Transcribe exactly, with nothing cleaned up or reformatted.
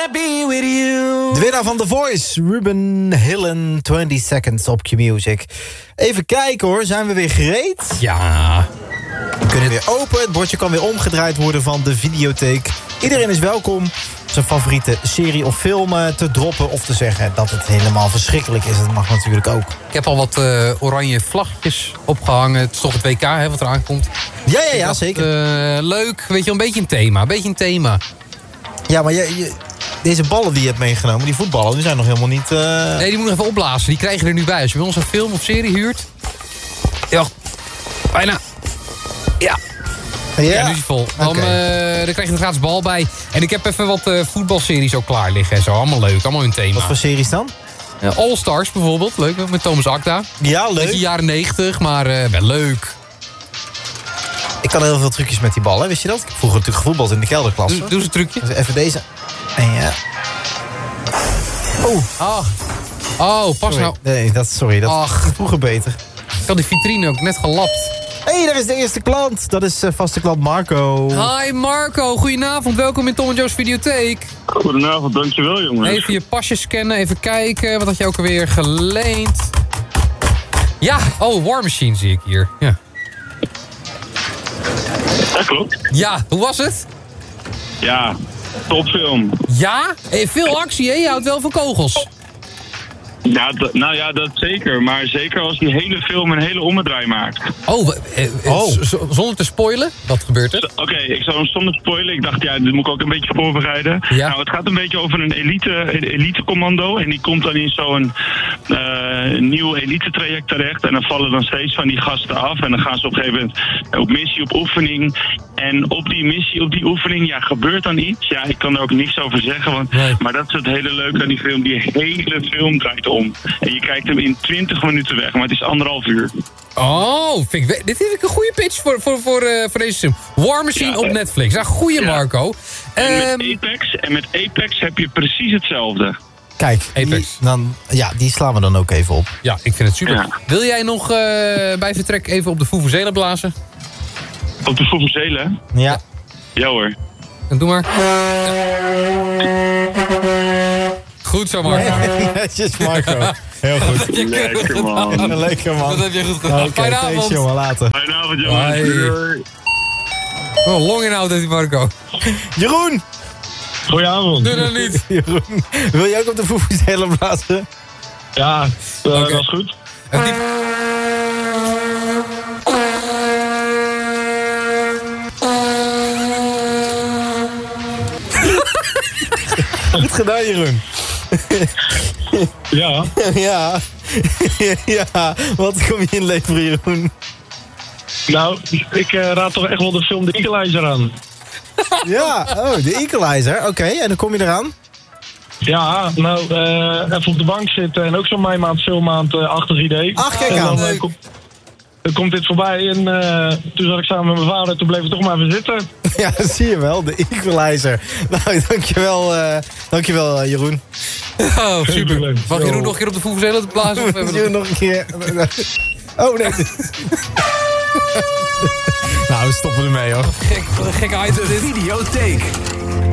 wanna be with you. De winnaar van The Voice, Ruben Hillen, twintig seconds op Q-Music. Even kijken hoor, zijn we weer gereed? Ja. We kunnen weer open, het bordje kan weer omgedraaid worden van de videotheek. Iedereen is welkom zijn favoriete serie of film te droppen... of te zeggen dat het helemaal verschrikkelijk is. Dat mag natuurlijk ook. Ik heb al wat uh, oranje vlaggetjes opgehangen. Het is toch het W K hè, wat eraan komt. Ja, ja, ja, dacht, zeker. Uh, leuk, weet je, een beetje een thema. Een beetje een thema. Ja, maar je, je, deze ballen die je hebt meegenomen, die voetballen, die zijn nog helemaal niet... Uh... Nee, die moet nog even opblazen. Die krijg je er nu bij. Als je bij ons een film of serie huurt... Ja, bijna. Ja. Ja, ja, nu is hij vol. Dan, okay. uh, dan krijg je een gratis bal bij. En ik heb even wat uh, voetbalseries ook klaar liggen en zo. Allemaal leuk, allemaal hun thema. Wat voor series dan? Uh, All Stars bijvoorbeeld, leuk, met Thomas Akda. Ja, leuk. Beetje jaren negentig, maar uh, wel leuk. Ik kan heel veel trucjes met die ballen, wist je dat? Ik heb vroeger natuurlijk gevoetbald in de kelderklasse. Doe, doe eens een trucje. Dus even deze. En ja. Oh. Oh, oh pas sorry. nou. Nee, dat, sorry, dat Ach. ging vroeger beter. Ik had die vitrine ook net gelapt. Hé, hey, daar is de eerste klant. Dat is uh, vaste klant Marco. Hi Marco, goedenavond. Welkom in Tom en Jo's videotheek. Goedenavond, dankjewel jongens. Even je pasje scannen, even kijken. Wat had je ook alweer geleend? Ja, oh, War Machine zie ik hier. Ja, Dat klopt. ja hoe was het? Ja, topfilm. Ja? Hey, veel actie, hè? Je houdt wel van kogels. Ja, d- nou ja, dat zeker. Maar zeker als die hele film een hele ommedraai maakt. Oh, eh, eh, Oh. z- z- zonder te spoilen? Wat gebeurt er? Oké, okay, ik zou hem zonder spoilen. Ik dacht, ja, dit moet ik ook een beetje voorbereiden. Ja. Nou, het gaat een beetje over een elite, een elitecommando. En die komt dan in zo'n uh, nieuw elite-traject terecht. En dan vallen dan steeds van die gasten af. En dan gaan ze op een gegeven moment op missie, op oefening. En op die missie, op die oefening, ja, gebeurt dan iets. Ja, ik kan er ook niks over zeggen. Want, Nee. Maar dat is het hele leuke aan die film. Die hele film draait om. En je kijkt hem in twintig minuten weg. Maar het is anderhalf uur. Oh, vind ik, dit vind ik een goede pitch voor, voor, voor, uh, voor deze film. War Machine Ja, op eh, Netflix. Ja, goeie ja. Marco. En met, Um, Apex, en met Apex heb je precies hetzelfde. Kijk, Apex. Die, dan, ja, die slaan we dan ook even op. ja, ik vind het super. Ja. Wil jij nog uh, bij vertrek even op de Vuvuzela blazen? Op de Vuvuzela? Ja. Ja hoor. Dan doe maar. Goed zo, Marco. Netjes Marco. Heel goed. Lekker man. Lekker man. Dat heb je goed gedaan. Oké, Fijne thanks, avond. jongen, later. Fijne avond jongens. Hoi. Doei. Oh, longinhoud heeft die Marco. Jeroen! Goedenavond. Doe dat niet. Jeroen, wil je ook op de Vuvuzela blazen? Ja, uh, Oké. dat is goed. Even die... Goed gedaan, Jeroen. Ja. Ja. Ja, wat kom je inleveren, Jeroen? Nou, ik uh, raad toch echt wel de film The Equalizer aan. Ja, oh, de Equalizer. Oké, okay, en dan kom je eraan? Ja, nou, uh, even op de bank zitten en ook zo'n meimaand filmmaand-achtig uh, idee. Ach, kijk en aan. dan, uh, kom, dan komt dit voorbij en uh, toen zat ik samen met mijn vader, toen bleef ik toch maar even zitten. Ja, zie je wel, de Equalizer. Nou, dankjewel, uh, dankjewel uh, Jeroen. Oh, super. Superleuk. Mag Jeroen nog een keer op de Vuvuzela te blazen? Of hebben we Jeroen nog een keer. Oh, nee. Nou, we stoppen ermee, hoor. Gek, wat een gekke item dit. Videotheek.